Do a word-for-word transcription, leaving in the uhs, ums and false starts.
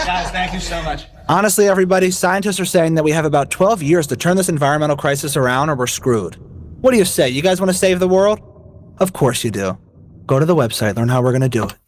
Guys, thank you so much. Honestly, everybody, scientists are saying that we have about twelve years to turn this environmental crisis around or we're screwed. What do you say? You guys want to save the world? Of course you do. Go to the website, learn how we're going to do it.